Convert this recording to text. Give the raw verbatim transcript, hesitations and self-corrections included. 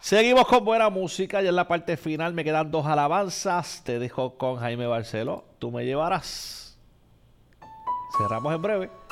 Seguimos con buena música y en la parte final me quedan dos alabanzas. Te dejo con Jaime Barceló. Tú me llevarás. Cerramos en breve.